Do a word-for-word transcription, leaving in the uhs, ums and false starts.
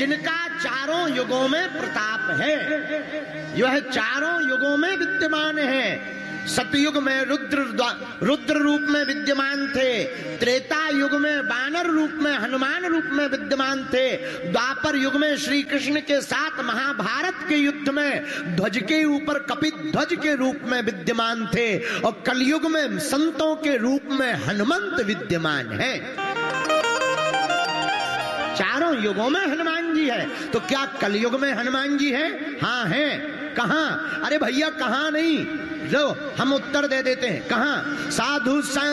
जिनका चारों युगों में प्रताप है, यह चारों युगों में विद्यमान है। सतयुग में रुद्र रुद्र रूप में विद्यमान थे, त्रेता युग में वानर रूप में हनुमान रूप में विद्यमान थे, द्वापर युग में श्री कृष्ण के साथ महाभारत के युद्ध में ध्वज के ऊपर कपित ध्वज के रूप में विद्यमान थे, और कलयुग में संतों के रूप में हनुमंत विद्यमान है। चारों युगों में हनुमान जी है। तो क्या कलयुग में हनुमान जी है? हाँ है। कहां? अरे भैया कहां नहीं, लो हम उत्तर दे देते हैं। कहां? साधु